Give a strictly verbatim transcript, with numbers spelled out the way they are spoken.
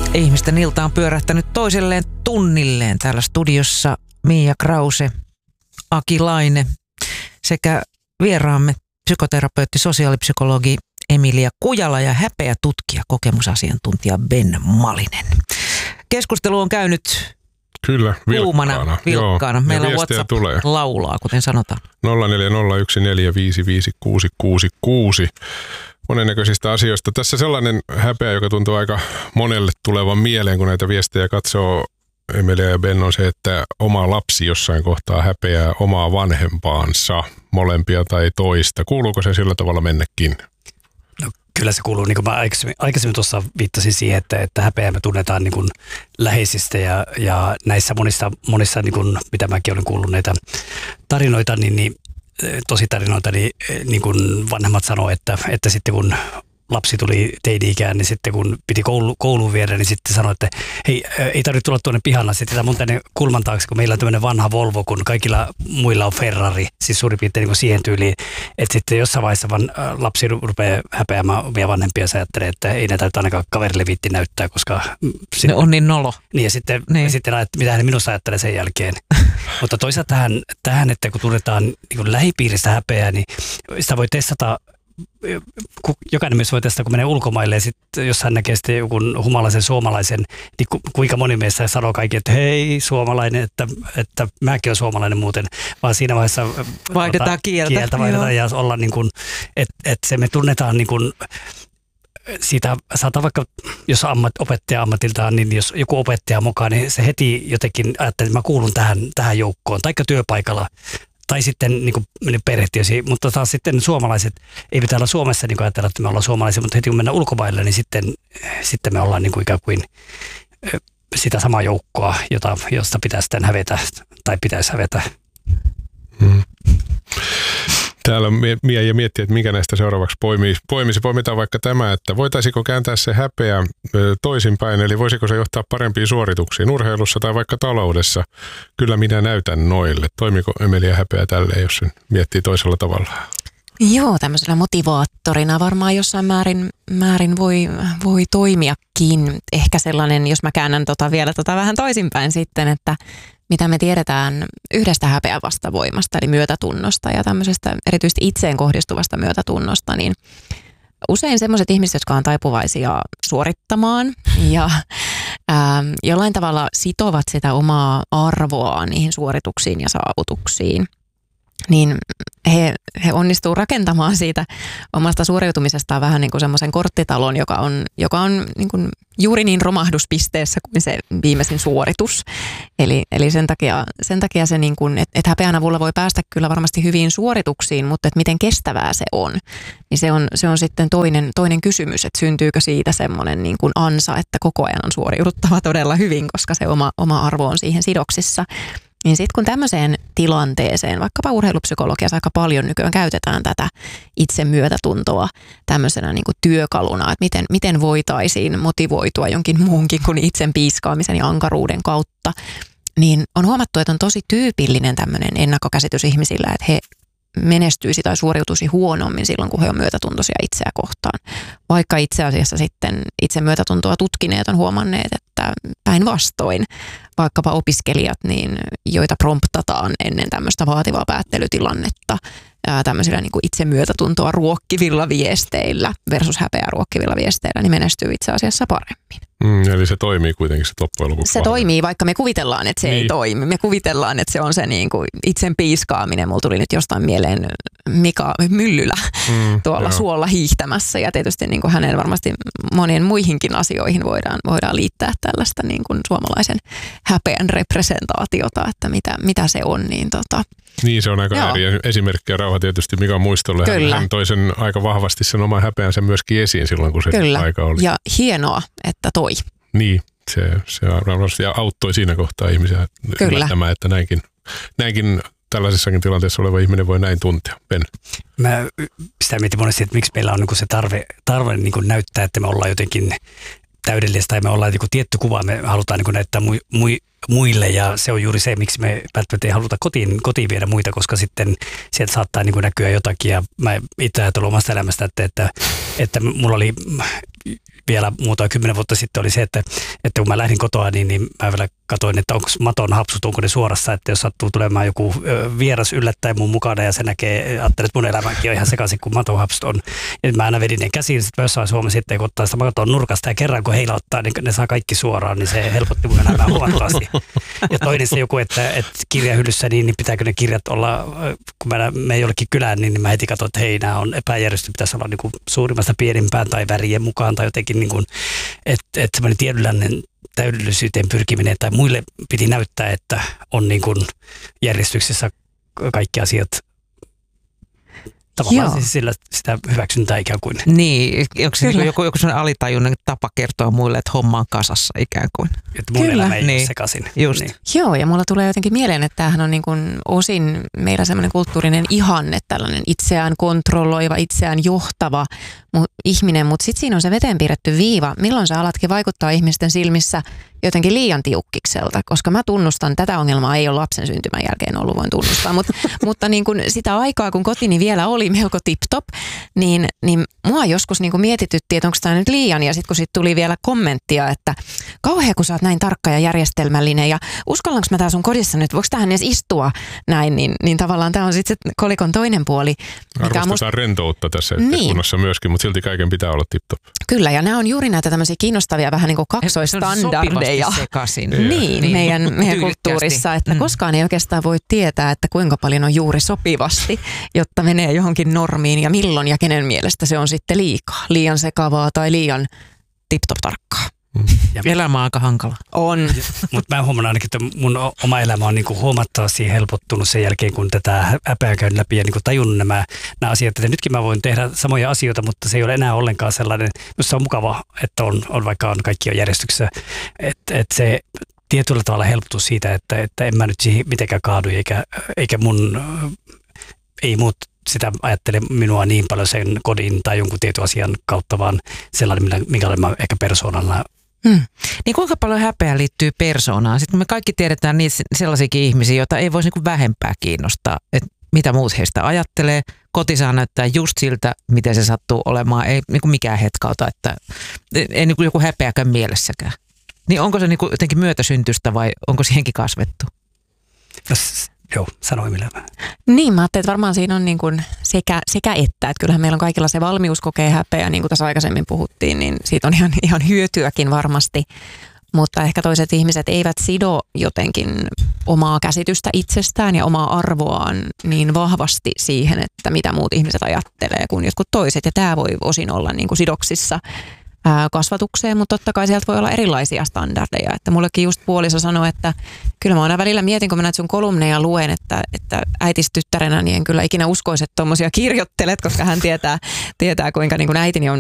Ihmisten ilta on pyörähtänyt toiselleen tunnilleen. Täällä studiossa Mia Krause, Aki Laine sekä vieraamme psykoterapeutti, sosiaalipsykologi Emilia Kujala ja häpeä tutkija, kokemusasiantuntija Ben Malinen. Keskustelu on käynyt Kyllä, kuumana, vilkkaana. vilkkaana. Meillä WhatsApp tulee. laulaa, kuten sanotaan. nolla neljä nolla yksi neljä viisi viisi kuusi kuusi kuusi. Monennäköisistä asioista. Tässä sellainen häpeä, joka tuntuu aika monelle tulevan mieleen, kun näitä viestejä katsoo, Emilia ja Ben, on se, että oma lapsi jossain kohtaa häpeää omaa vanhempaansa, molempia tai toista. Kuuluuko se sillä tavalla mennäkin? No, kyllä se kuuluu. Niin kuin mä aikaisemmin, aikaisemmin tuossa viittasin siihen, että, että häpeää me tunnetaan niin kuin läheisistä ja, ja näissä monissa, monissa niin kuin, mitä mäkin olen kuullut näitä tarinoita, niin, niin tositarinoita, niin, niin kuin vanhemmat sanoo, että, että sitten kun lapsi tuli teini-ikään, niin sitten kun piti koulu, kouluun viedä, niin sitten sanoi, että hei, ei tarvitse tulla tuonne pihalla, sitten mun tänne kulman taakse, kun meillä on tämmöinen vanha Volvo, kun kaikilla muilla on Ferrari, siis suurin piirtein niin kuin siihen tyyliin, että sitten jossain vaiheessa vaan lapsi rupeaa häpeämään omia vanhempia ja ajattelee, että ei näitä ainakaan kaverille viitti näyttää, koska se on niin nolo. Niin ja sitten, niin. sitten mitä hän minusta ajattelee sen jälkeen. Mutta toisaalta tähän, tähän, että kun tunnetaan niin lähipiiristä häpeää, niin sitä voi testata. Jokainen meistä voi testata, kun menee ulkomaille ja sitten jos hän näkee sitten joku humalaisen suomalaisen, niin ku, kuinka moni meistä sanoo kaikki, että hei suomalainen, että, että mäkin olen suomalainen muuten, vaan siinä vaiheessa vaihdetaan kieltä, kieltä vaihdetaan ja olla niin kuin, että, että se me tunnetaan niin kuin, siitä saattaa vaikka, jos ammat, opettaja ammatiltaan, niin jos joku opettaja mukaan, niin se heti jotenkin ajattelee, että mä kuulun tähän, tähän joukkoon, taikka työpaikalla, tai sitten niin kuin perhetiösi, mutta taas sitten suomalaiset, ei täällä Suomessa niin ajatella, että me ollaan suomalaisia, mutta heti kun mennään ulkomaille, niin sitten, sitten me ollaan niin kuin ikään kuin sitä samaa joukkoa, jota, josta pitää sitten hävetä, tai pitäisi hävetä. Hmm. Täällä Mia ja miettii, että mikä näistä seuraavaksi poimisi. Poimisi. Poimitaan vaikka tämä, että voitaisiko kääntää se häpeä toisinpäin, eli voisiko se johtaa parempiin suorituksiin urheilussa tai vaikka taloudessa. Kyllä minä näytän noille. Toimiko Emilia häpeä tälleen, jos sen miettii toisella tavalla? Joo, tämmöisellä motivaattorina varmaan jossain määrin, määrin voi, voi toimiakin. Ehkä sellainen, jos mä käännän tota vielä tota vähän toisinpäin sitten, että mitä me tiedetään yhdestä häpeän vastavoimasta, eli myötätunnosta ja tämmöisestä erityisesti itseen kohdistuvasta myötätunnosta, niin usein semmoiset ihmiset, jotka on taipuvaisia suorittamaan ja ää, jollain tavalla sitovat sitä omaa arvoaan niihin suorituksiin ja saavutuksiin, niin he, he onnistuu rakentamaan siitä omasta suoriutumisestaan vähän niin kuin semmoisen korttitalon, joka on, joka on niin kuin juuri niin romahduspisteessä kuin se viimeisin suoritus. Eli, eli sen takia, sen takia se, niin kuin, että et häpeän avulla voi päästä kyllä varmasti hyviin suorituksiin, mutta että miten kestävää se on, niin se on, se on sitten toinen, toinen kysymys, että syntyykö siitä semmoinen niin kuin ansa, että koko ajan on suoriuduttava todella hyvin, koska se oma, oma arvo on siihen sidoksissa. Niin sitten kun tämmöiseen tilanteeseen, vaikkapa urheilupsykologiassa aika paljon nykyään käytetään tätä itsemyötätuntoa tämmöisenä niin kuin työkaluna, että miten, miten voitaisiin motivoitua jonkin muunkin kuin itsen piiskaamisen ja ankaruuden kautta, niin on huomattu, että on tosi tyypillinen tämmöinen ennakkokäsitys ihmisillä, että he menestyisi tai suoriutuisi huonommin silloin, kun he on myötätuntoisia itseä kohtaan. Vaikka itse asiassa sitten itse myötätuntoa tutkineet on huomanneet, että päinvastoin vaikkapa opiskelijat, niin, joita promptataan ennen tämmöistä vaativaa päättelytilannetta ää, tämmöisillä niin kuin itse myötätuntoa ruokkivilla viesteillä versus häpeää ruokkivilla viesteillä, niin menestyy itse asiassa paremmin. Mm, eli se toimii kuitenkin se loppujen lopuksi. Se toimii, toimii, vaikka me kuvitellaan, että se niin. ei toimi. Me kuvitellaan, että se on se niin kuin itsen piiskaaminen. Mulla tuli nyt jostain mieleen Mika Myllylä mm, tuolla joo. suolla hiihtämässä. Ja tietysti niin kuin hänen varmasti monien muihinkin asioihin voidaan, voidaan liittää tällaista niin kuin suomalaisen häpeän representaatiota, että mitä, mitä se on. Niin, tota, niin se on aika ääri esimerkki ja rauha tietysti Mikan muistolle. Hän, hän toi sen aika vahvasti sen oman häpeänsä myöskin esiin silloin, kun se Kyllä. aika oli. Ja hienoa, että toi. Niin, se, se varmasti auttoi siinä kohtaa ihmisiä ymmärtämään, että näinkin, näinkin tällaisessakin tilanteessa oleva ihminen voi näin tuntea. Ben. Mä sitä mietin monesti, että miksi meillä on niin se tarve, tarve niin näyttää, että me ollaan jotenkin täydellistä tai me ollaan niin tietty kuva, me halutaan niin näyttää mui, mui, muille ja se on juuri se, miksi me välttämättä ei haluta kotiin, kotiin viedä muita, koska sitten sieltä saattaa niin näkyä jotakin ja mä itse ajattelin omasta elämästä, että, että, että mulla oli vielä muutama kymmenen vuotta sitten oli se, että, että kun mä lähdin kotoa, niin, niin mä vielä katsoin, että onko maton hapsut, onko ne suorassa, että jos sattuu tulemaan joku vieras yllättäen mun mukana ja se näkee, ajattelee, että mun elämäkin on ihan sekaisin, kun maton hapsut on. Ja mä aina vedin ne käsiin, sitten mä jossain huomasin, että kun ottaa sitä maton nurkasta ja kerran kun heilauttaa, niin ne saa kaikki suoraan, niin se helpotti mun elämää huomattavasti. Ja toinen se joku, että, että kirjahyllyssä, niin, niin pitääkö ne kirjat olla, kun mä menen jollekin kylään, niin mä heti katson, että hei, nämä on epäjärjesty, pitäisi olla niin kuin suurimmasta pienimpään tai värien mukaan tai jotenkin, niin kuin, että, että semmoinen tietynlainen täydellisyyteen pyrkiminen tai muille piti näyttää, että on niin kuin järjestyksessä kaikki asiat. Tavallaan siis sillä sitä hyväksyntää ikään kuin. Niin, onko se niin joku, joku sellainen alitajunnan tapa kertoa muille, että homma on kasassa ikään kuin? Että mun Kyllä. elämä ei niin. ole sekaisin. Just. Niin. Joo, ja mulla tulee jotenkin mieleen, että tämähän on niin kuin osin meillä semmoinen kulttuurinen ihanne, tällainen itseään kontrolloiva, itseään johtava mu- ihminen, mutta sitten siinä on se veteen piirretty viiva, milloin sä alatkin vaikuttaa ihmisten silmissä jotenkin liian tiukkikselta, koska mä tunnustan, tätä ongelmaa ei ole lapsen syntymän jälkeen ollut, voin tunnustaa, mutta, mutta niin kuin sitä aikaa, kun kotini vielä oli melko tip-top, niin, niin mua joskus niin kuin mietitytti, että onko tämä nyt liian, ja sitten kun siitä tuli vielä kommenttia, että kauhea, kun sä oot näin tarkka ja järjestelmällinen, ja uskallanko mä tää sun kodissa nyt, voiko tähän edes istua näin, niin, niin tavallaan tämä on sitten se kolikon toinen puoli. Arvostetaan musta rentoutta tässä yhteiskunnassa niin. myöskin, mutta silti kaiken pitää olla tip-top. Kyllä, ja nämä on juuri näitä tämmöisiä kiinnostavia vähän niin kuin kaksoistandardeja. Sekaisin. Niin, niin, meidän, meidän kulttuurissa, että mm. koskaan ei oikeastaan voi tietää, että kuinka paljon on juuri sopivasti, jotta menee johonkin normiin ja milloin ja kenen mielestä se on sitten liikaa, liian sekavaa tai liian tip-top tarkkaa. Ja elämä on aika hankala. On. Mutta mä huomaan ainakin, että mun oma elämä on niinku huomattavasti helpottunut sen jälkeen, kun tätä häpeää käyn läpi ja niinku tajunnut nämä, nämä asiat. Että nytkin mä voin tehdä samoja asioita, mutta se ei ole enää ollenkaan sellainen, se on mukava, että on, on vaikka on kaikki on järjestyksessä. Että et se tietyllä tavalla helpotus siitä, että, että en mä nyt siihen mitenkään kaadu, eikä, eikä mun, ei muut sitä ajattele minua niin paljon sen kodin tai jonkun tietyn asian kautta, vaan sellainen, minkälainen mä ehkä persoonalla. Hmm. Niin kuinka paljon häpeä liittyy persoonaan? Sitten kun me kaikki tiedetään niitä sellaisiakin ihmisiä, joita ei voisi niinku vähempää kiinnostaa, että mitä muut heistä ajattelee. Koti saa näyttää just siltä, miten se sattuu olemaan. Ei niinku mikään hetkauta, että ei niinku joku häpeäkään mielessäkään. Niin onko se niinku jotenkin myötäsyntystä vai onko siihenkin kasvettu? No, joo, sanoi millä. Niin, mä ajattelin, että varmaan siinä on niin kuin sekä, sekä että. Että kyllähän meillä on kaikilla se valmius kokea häpeä, niin kuin tässä aikaisemmin puhuttiin, niin siitä on ihan, ihan hyötyäkin varmasti. Mutta ehkä toiset ihmiset eivät sido jotenkin omaa käsitystä itsestään ja omaa arvoaan niin vahvasti siihen, että mitä muut ihmiset ajattelee kuin jotkut toiset. Ja tämä voi osin olla niin kuin sidoksissa kasvatukseen, mutta totta kai sieltä voi olla erilaisia standardeja. Että mullekin just puoliso sanoi, että kyllä mä aina välillä mietin, kun mä näitä sun kolumneja luen, että, että äitis tyttärenä, niin en kyllä ikinä uskoisi, että tommosia kirjoittelet, koska hän tietää, tietää kuinka niin kuin äitini on